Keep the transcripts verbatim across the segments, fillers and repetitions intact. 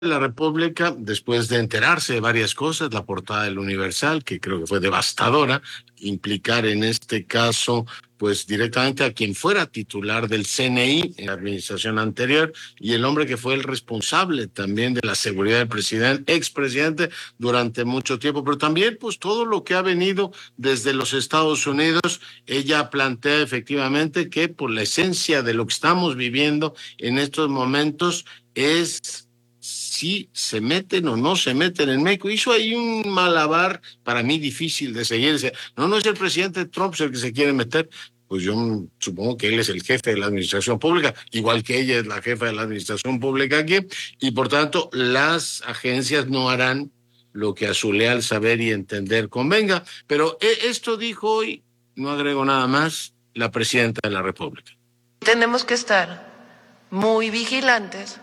La República, después de enterarse de varias cosas, la portada del Universal, que creo que fue devastadora, implicar en este caso, pues directamente a quien fuera titular del C N I en la administración anterior y el hombre que fue el responsable también de la seguridad del presidente, expresidente durante mucho tiempo, pero también pues todo lo que ha venido desde los Estados Unidos. Ella plantea efectivamente que por la esencia de lo que estamos viviendo en estos momentos es si se meten o no se meten en México. Hizo ahí un malabar para mí difícil de seguir. No, no es el presidente Trump el que se quiere meter. Pues yo supongo que él es el jefe de la administración pública, igual que ella es la jefa de la administración pública aquí, y por tanto las agencias no harán lo que a su leal saber y entender convenga. Pero esto dijo hoy, no agrego nada más, la presidenta de la República. Tenemos que estar muy vigilantes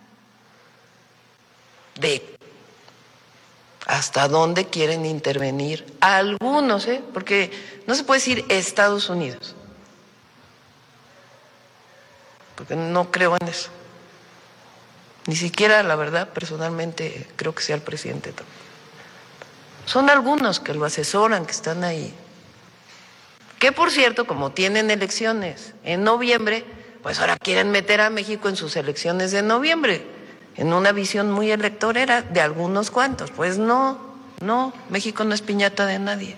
de hasta dónde quieren intervenir algunos, ¿eh? Porque no se puede decir Estados Unidos, porque no creo en eso. Ni siquiera, la verdad, personalmente creo que sea el presidente Trump. Son algunos que lo asesoran, que están ahí. Que, por cierto, como tienen elecciones en noviembre, pues ahora quieren meter a México en sus elecciones de noviembre, en una visión muy electorera de algunos cuantos. Pues no, no, México no es piñata de nadie.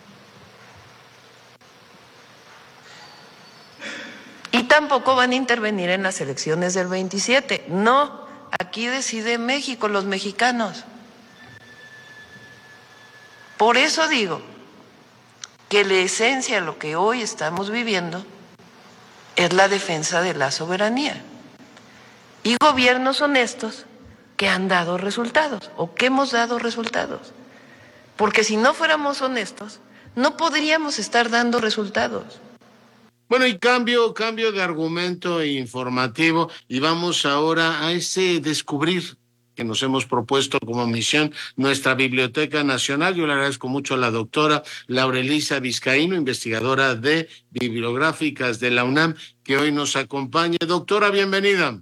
Y tampoco van a intervenir en las elecciones del veintisiete. No, aquí decide México, los mexicanos. Por eso digo que la esencia de lo que hoy estamos viviendo es la defensa de la soberanía. Y gobiernos honestos que han dado resultados o que hemos dado resultados. Porque si no fuéramos honestos, no podríamos estar dando resultados. Bueno, y cambio, cambio de argumento informativo y vamos ahora a ese descubrir que nos hemos propuesto como misión, nuestra Biblioteca Nacional. Yo le agradezco mucho a la doctora Laura Elisa Vizcaíno, investigadora de bibliográficas de la UNAM, que hoy nos acompaña. Doctora, bienvenida.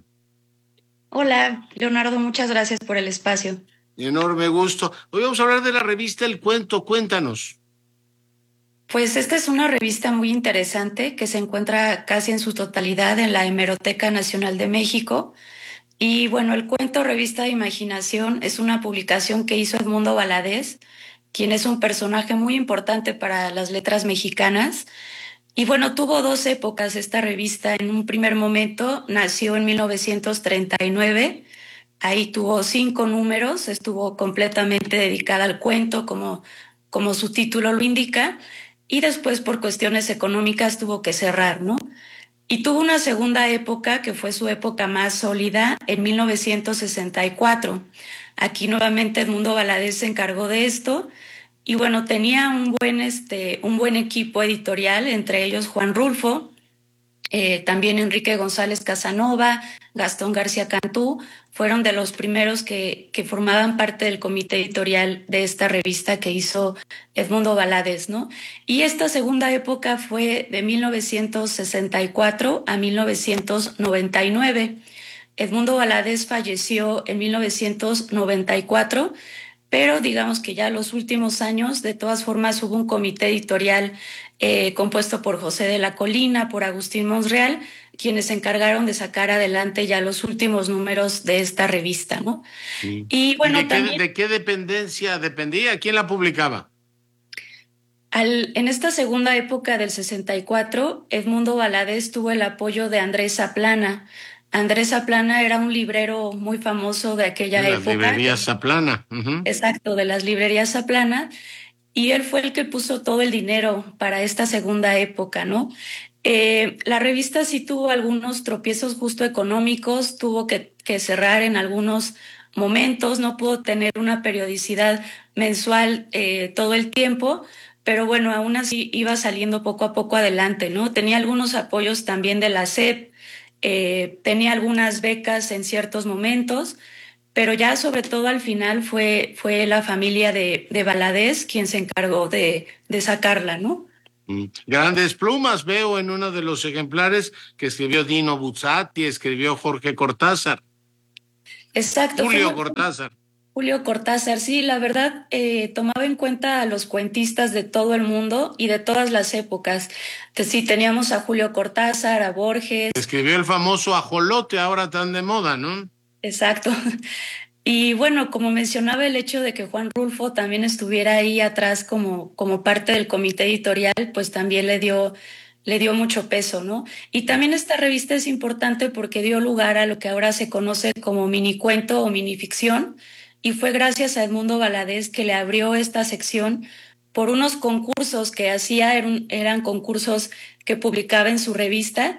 Hola, Leonardo, muchas gracias por el espacio. Enorme gusto. Hoy vamos a hablar de la revista El Cuento. Cuéntanos. Pues esta es una revista muy interesante que se encuentra casi en su totalidad en la Hemeroteca Nacional de México. Y bueno, El Cuento, revista de imaginación, es una publicación que hizo Edmundo Valadez, quien es un personaje muy importante para las letras mexicanas. Y bueno, tuvo dos épocas esta revista. En un primer momento nació en mil novecientos treinta y nueve. Ahí tuvo cinco números, estuvo completamente dedicada al cuento, como, como su título lo indica, y después por cuestiones económicas tuvo que cerrar, ¿no? Y tuvo una segunda época, que fue su época más sólida, en mil novecientos sesenta y cuatro. Aquí nuevamente Edmundo Valadez se encargó de esto, y bueno, tenía un buen, este, un buen equipo editorial, entre ellos Juan Rulfo, Eh, también Enrique González Casanova, Gastón García Cantú, fueron de los primeros que, que formaban parte del comité editorial de esta revista que hizo Edmundo Valadez, ¿no? Y esta segunda época fue de mil novecientos sesenta y cuatro a mil novecientos noventa y nueve. Edmundo Valadez falleció en mil novecientos noventa y cuatro, pero digamos que ya los últimos años, de todas formas, hubo un comité editorial eh, compuesto por José de la Colina, por Agustín Monreal, quienes se encargaron de sacar adelante ya los últimos números de esta revista, ¿no? Sí. Y bueno, ¿Y de, también, qué, de qué dependencia dependía? ¿Quién la publicaba? Al, en esta segunda época del sesenta y cuatro, Edmundo Valadez tuvo el apoyo de Andrés Zaplana. Andrés Zaplana era un librero muy famoso de aquella Las época. librerías Zaplana. Uh-huh. Exacto, de las librerías Zaplana. Y él fue el que puso todo el dinero para esta segunda época, ¿no? Eh, la revista sí tuvo algunos tropiezos justo económicos, tuvo que, que cerrar en algunos momentos, no pudo tener una periodicidad mensual eh, todo el tiempo, pero bueno, aún así iba saliendo poco a poco adelante, ¿no? Tenía algunos apoyos también de la S E P, eh, tenía algunas becas en ciertos momentos, pero ya sobre todo al final fue, fue la familia de, de Valadez quien se encargó de, de sacarla, ¿no? Mm. Grandes plumas veo en uno de los ejemplares que escribió Dino Buzzati, escribió Jorge Cortázar. Exacto. Julio Fue muy- Cortázar. Julio Cortázar, sí, la verdad, eh, tomaba en cuenta a los cuentistas de todo el mundo y de todas las épocas. Te- Sí, teníamos a Julio Cortázar, a Borges, Escribió el famoso Ajolote, ahora tan de moda, ¿no? exacto. Y bueno, como mencionaba, el hecho de que Juan Rulfo también estuviera ahí atrás como, como parte del comité editorial, pues también le dio, le dio mucho peso, ¿no? Y también esta revista es importante porque dio lugar a lo que ahora se conoce como minicuento o minificción, y fue gracias a Edmundo Valadez que le abrió esta sección por unos concursos que hacía, eran, eran concursos que publicaba en su revista.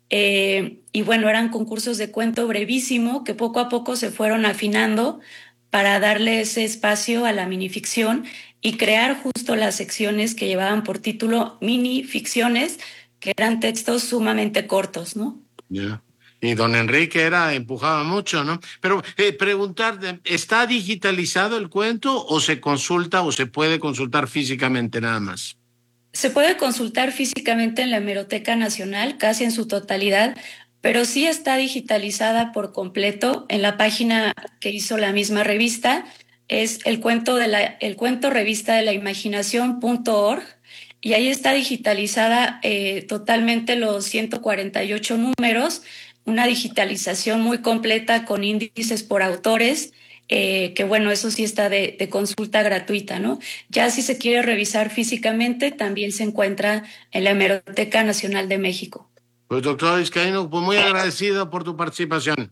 Eh, y bueno, eran concursos de cuento brevísimo que poco a poco se fueron afinando para darle ese espacio a la minificción y crear justo las secciones que llevaban por título minificciones, que eran textos sumamente cortos, ¿no? Ya. Y don Enrique era, empujaba mucho, ¿no? Pero eh, preguntarte, ¿está digitalizado el cuento o se consulta o se puede consultar físicamente nada más? Se puede consultar físicamente en la Hemeroteca Nacional, casi en su totalidad, pero sí está digitalizada por completo en la página que hizo la misma revista. Es el cuento de la, el cuento revista de la imaginación punto org, y ahí está digitalizada eh, totalmente los ciento cuarenta y ocho números, una digitalización muy completa con índices por autores, eh, que bueno, eso sí está de, de consulta gratuita, ¿no? Ya si se quiere revisar físicamente, también se encuentra en la Hemeroteca Nacional de México. Pues doctor Vizcaíno, pues muy agradecido por tu participación.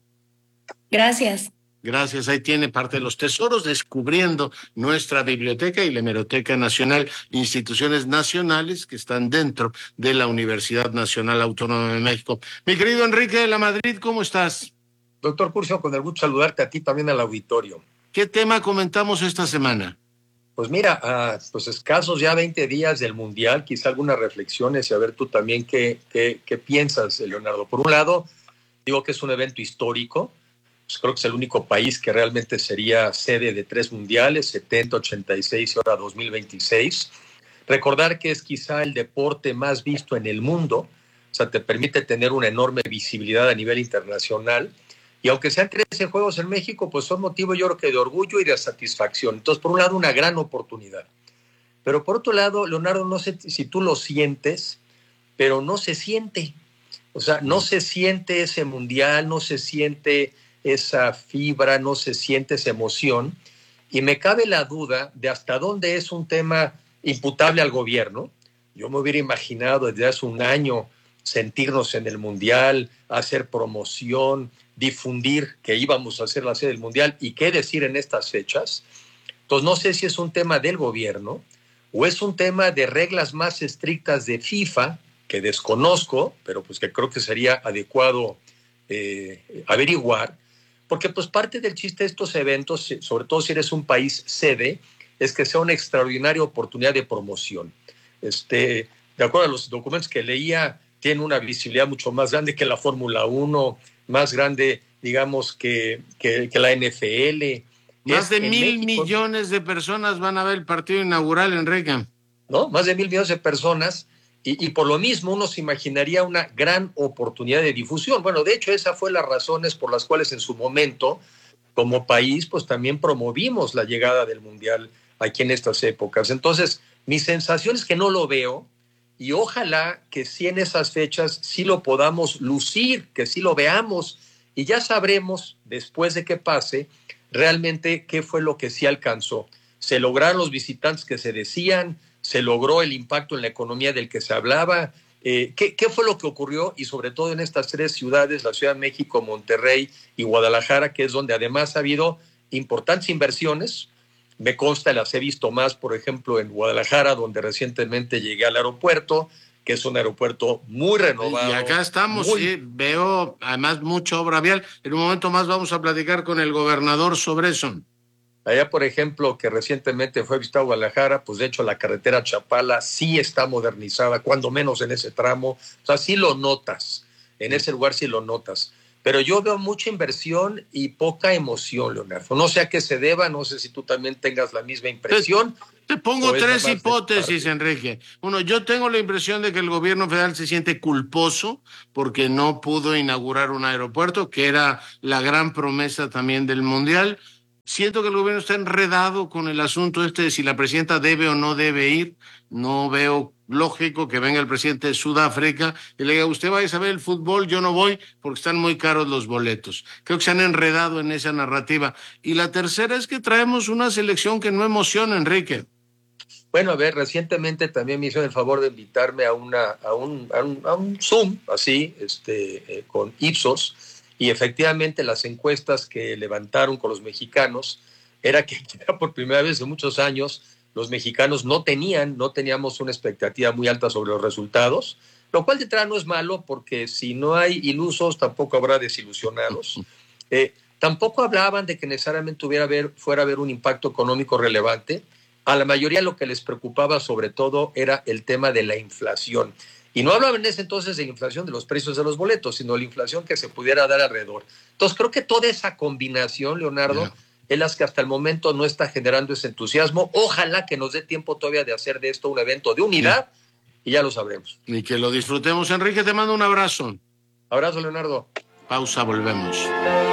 Gracias. Gracias, ahí tiene parte de los tesoros, descubriendo nuestra biblioteca y la Hemeroteca Nacional, instituciones nacionales que están dentro de la Universidad Nacional Autónoma de México. Mi querido Enrique de la Madrid, ¿cómo estás? Doctor Curcio, con el gusto de saludarte a ti también al auditorio. ¿Qué tema comentamos esta semana? Pues mira, a pues escasos ya veinte días del Mundial, quizá algunas reflexiones y a ver tú también qué, qué, qué piensas, Leonardo. Por un lado, digo que es un evento histórico, pues creo que es el único país que realmente sería sede de tres mundiales, setenta, ochenta y seis y ahora dos mil veintiséis. Recordar que es quizá el deporte más visto en el mundo, o sea, te permite tener una enorme visibilidad a nivel internacional. Y aunque sean trece juegos en México, pues son motivo yo creo que de orgullo y de satisfacción. Entonces, por un lado, una gran oportunidad. Pero por otro lado, Leonardo, no sé si tú lo sientes, pero no se siente. O sea, no se siente ese mundial, no se siente esa fibra, no se siente esa emoción. Y me cabe la duda de hasta dónde es un tema imputable al gobierno. Yo me hubiera imaginado desde hace un año sentirnos en el mundial, hacer promoción, difundir que íbamos a hacer la sede del mundial y qué decir en estas fechas. Entonces no sé si es un tema del gobierno o es un tema de reglas más estrictas de FIFA que desconozco, pero pues que creo que sería adecuado eh, averiguar, porque pues parte del chiste de estos eventos, sobre todo si eres un país sede, es que sea una extraordinaria oportunidad de promoción. Este, de acuerdo a los documentos que leía, tiene una visibilidad mucho más grande que la Fórmula uno, más grande, digamos, que, que, que la N F L. Más Es de en mil México, millones de personas van a ver el partido inaugural, Enrique. ¿no? Más de mil millones de personas. Y, y por lo mismo uno se imaginaría una gran oportunidad de difusión. Bueno, de hecho, esa fue las razones por las cuales en su momento, como país, pues también promovimos la llegada del Mundial aquí en estas épocas. Entonces, mi sensación es que no lo veo y ojalá que sí en esas fechas sí lo podamos lucir, que sí lo veamos y ya sabremos, después de que pase, realmente qué fue lo que sí alcanzó. Se lograron los visitantes que se decían, se logró el impacto en la economía del que se hablaba. Eh, ¿qué, ¿Qué fue lo que ocurrió? Y sobre todo en estas tres ciudades, la Ciudad de México, Monterrey y Guadalajara, que es donde además ha habido importantes inversiones. Me consta, las he visto más, por ejemplo, en Guadalajara, donde recientemente llegué al aeropuerto, que es un aeropuerto muy renovado. Y acá estamos, muy... sí, veo además mucha obra vial. En un momento más vamos a platicar con el gobernador sobre eso. Allá, por ejemplo, que recientemente fue a visitar Guadalajara, pues de hecho la carretera Chapala sí está modernizada, cuando menos en ese tramo. O sea, sí lo notas, en ese lugar sí lo notas. pero yo veo mucha inversión y poca emoción, Leonardo. No sé a qué se deba, no sé si tú también tengas la misma impresión. Te, te pongo tres hipótesis, Enrique. Uno, yo tengo la impresión de que el gobierno federal se siente culposo porque no pudo inaugurar un aeropuerto, que era la gran promesa también del Mundial. Siento que el gobierno está enredado con el asunto este de si la presidenta debe o no debe ir. No veo lógico que venga el presidente de Sudáfrica y le diga, usted vaya a ver el fútbol, yo no voy porque están muy caros los boletos. Creo que se han enredado en esa narrativa. Y la tercera es que traemos una selección que no emociona, Enrique. Bueno, a ver, recientemente también me hicieron el favor de invitarme a, una, a, un, a, un, a un Zoom, así, este, eh, con Ipsos, y efectivamente las encuestas que levantaron con los mexicanos era que ya por primera vez en muchos años los mexicanos no tenían, no teníamos una expectativa muy alta sobre los resultados, lo cual de entrada no es malo porque si no hay ilusos tampoco habrá desilusionados. Eh, tampoco hablaban de que necesariamente hubiera haber, fuera a haber un impacto económico relevante. A la mayoría lo que les preocupaba sobre todo era el tema de la inflación. Y no hablaban en ese entonces de la inflación de los precios de los boletos, sino de la inflación que se pudiera dar alrededor. Entonces creo que toda esa combinación, Leonardo, yeah. es la que hasta el momento no está generando ese entusiasmo. Ojalá que nos dé tiempo todavía de hacer de esto un evento de unidad yeah. y ya lo sabremos. Y que lo disfrutemos. Enrique, te mando un abrazo. Abrazo, Leonardo. Pausa, volvemos.